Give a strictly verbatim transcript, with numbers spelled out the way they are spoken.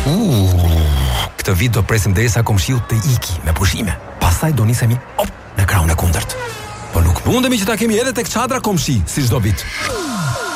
Uh, këtë vit do presim derisa komshiu të iki me pushime. Pastaj do nisemi op në krahun e kundërt. Po nuk mundemi që ta kemi edhe tek çadra komshi, si çdo vit.